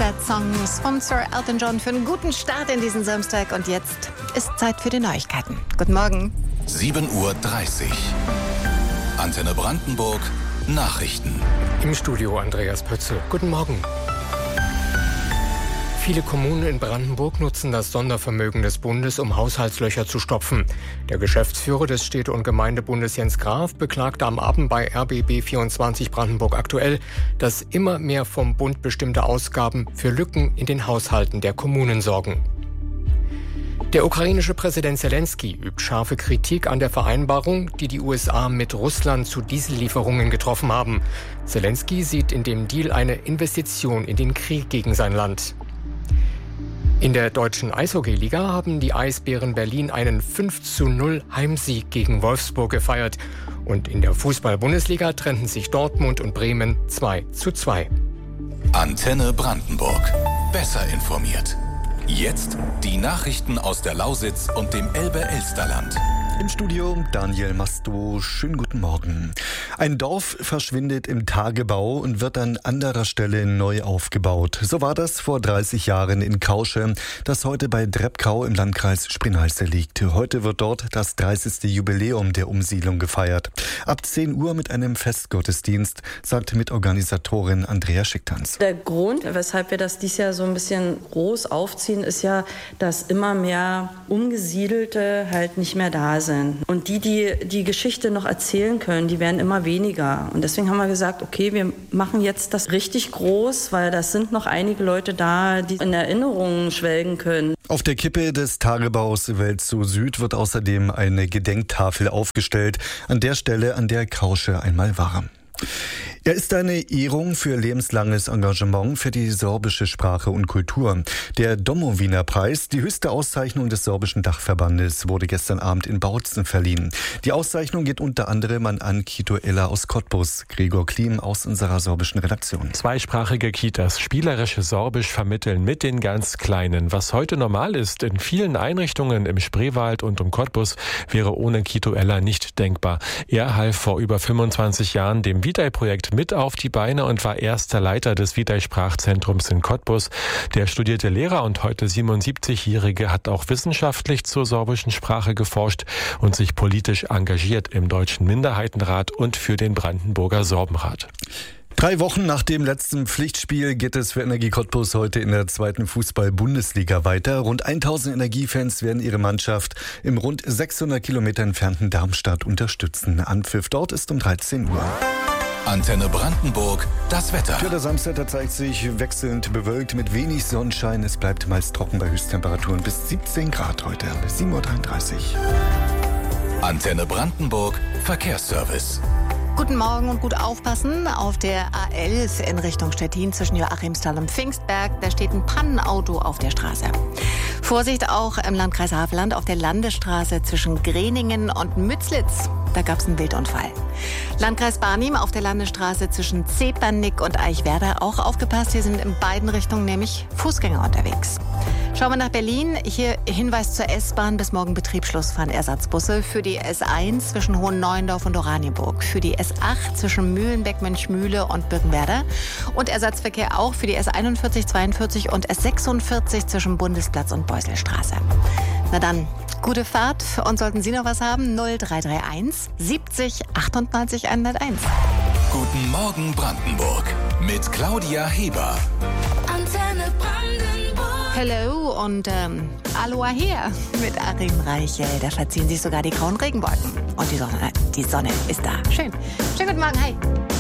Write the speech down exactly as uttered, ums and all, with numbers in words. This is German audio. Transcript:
Sad Songs von Sir Elton John für einen guten Start in diesen Samstag. Und jetzt ist Zeit für die Neuigkeiten. Guten Morgen. sieben Uhr dreißig. Antenne Brandenburg, Nachrichten. Im Studio Andreas Pötzl. Guten Morgen. Viele Kommunen in Brandenburg nutzen das Sondervermögen des Bundes, um Haushaltslöcher zu stopfen. Der Geschäftsführer des Städte- und Gemeindebundes Jens Graf beklagte am Abend bei R B B vierundzwanzig Brandenburg aktuell, dass immer mehr vom Bund bestimmte Ausgaben für Lücken in den Haushalten der Kommunen sorgen. Der ukrainische Präsident Zelensky übt scharfe Kritik an der Vereinbarung, die die U S A mit Russland zu Diesellieferungen getroffen haben. Zelensky sieht in dem Deal eine Investition in den Krieg gegen sein Land. In der deutschen Eishockeyliga haben die Eisbären Berlin einen fünf zu null Heimsieg gegen Wolfsburg gefeiert. Und in der Fußball-Bundesliga trennten sich Dortmund und Bremen zwei zu zwei. Antenne Brandenburg. Besser informiert. Jetzt die Nachrichten aus der Lausitz und dem Elbe-Elsterland. Im Studio Daniel Masto. Schönen guten Morgen. Ein Dorf verschwindet im Tagebau und wird an anderer Stelle neu aufgebaut. So war das vor dreißig Jahren in Kausche, das heute bei Drebkau im Landkreis Spree-Neiße liegt. Heute wird dort das dreißigste Jubiläum der Umsiedlung gefeiert. Ab zehn Uhr mit einem Festgottesdienst, sagt Mitorganisatorin Andrea Schicktanz. Der Grund, weshalb wir das dieses Jahr so ein bisschen groß aufziehen, ist ja, dass immer mehr Umgesiedelte halt nicht mehr da sind. Und die, die die Geschichte noch erzählen können, die werden immer weniger. Und deswegen haben wir gesagt, okay, wir machen jetzt das richtig groß, weil das sind noch einige Leute da, die in Erinnerungen schwelgen können. Auf der Kippe des Tagebaus Welzow Süd wird außerdem eine Gedenktafel aufgestellt, an der Stelle, an der Kausche einmal war. Er ist eine Ehrung für lebenslanges Engagement für die sorbische Sprache und Kultur. Der Domowina-Preis, die höchste Auszeichnung des sorbischen Dachverbandes, wurde gestern Abend in Bautzen verliehen. Die Auszeichnung geht unter anderem an Ankito Ella aus Cottbus, Gregor Klim aus unserer sorbischen Redaktion. Zweisprachige Kitas spielerisches Sorbisch vermitteln mit den ganz Kleinen. Was heute normal ist in vielen Einrichtungen im Spreewald und um Cottbus, wäre ohne Kito Ella nicht denkbar. Er half vor über fünfundzwanzig Jahren dem Vitai-Projekt mit auf die Beine und war erster Leiter des Vitai-Sprachzentrums in Cottbus. Der studierte Lehrer und heute siebenundsiebzigjährige hat auch wissenschaftlich zur sorbischen Sprache geforscht und sich politisch engagiert im Deutschen Minderheitenrat und für den Brandenburger Sorbenrat. Drei Wochen nach dem letzten Pflichtspiel geht es für Energie Cottbus heute in der zweiten Fußball-Bundesliga weiter. Rund tausend Energiefans werden ihre Mannschaft im rund sechshundert Kilometer entfernten Darmstadt unterstützen. Anpfiff dort ist um dreizehn Uhr. Antenne Brandenburg, das Wetter. Für das Samstag zeigt sich wechselnd bewölkt mit wenig Sonnenschein. Es bleibt meist trocken bei Höchsttemperaturen bis siebzehn Grad heute. sieben Uhr dreiunddreißig. Antenne Brandenburg, Verkehrsservice. Guten Morgen und gut aufpassen. Auf der A elf in Richtung Stettin zwischen Joachimsthal und Pfingstberg, da steht ein Pannenauto auf der Straße. Vorsicht auch im Landkreis Havelland auf der Landesstraße zwischen Greningen und Mützlitz. Da gab es einen Wildunfall. Landkreis Barnim auf der Landesstraße zwischen Zepernick und Eichwerder auch aufgepasst. Hier sind in beiden Richtungen nämlich Fußgänger unterwegs. Schauen wir nach Berlin. Hier Hinweis zur S-Bahn. Bis morgen Betriebsschluss fahren Ersatzbusse für die S eins zwischen Hohenneuendorf und Oranienburg, für die S acht zwischen Mühlenbeck, Mönchmühle und Birkenwerder und Ersatzverkehr auch für die S einundvierzig, zweiundvierzig und S sechsundvierzig zwischen Bundesplatz und Beuselstraße. Na dann, gute Fahrt. Und sollten Sie noch was haben, null drei drei eins siebzig achtundneunzig hunderteins. Guten Morgen Brandenburg mit Claudia Heber. Antenne Brandenburg. Hello und ähm, Aloha hier mit Achim Reichel. Da verziehen sich sogar die grauen Regenwolken. Und die Sonne, die Sonne ist da. Schön. Schönen guten Morgen, hi.